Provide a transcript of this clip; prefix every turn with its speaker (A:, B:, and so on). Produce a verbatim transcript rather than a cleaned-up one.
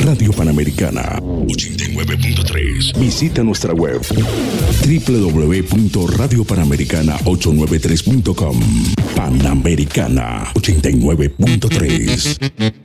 A: Radio Panamericana ochenta y nueve punto tres. Visita nuestra web doble u doble u doble u punto radio panamericana ochocientos noventa y tres punto com. Panamericana ochenta y nueve punto tres.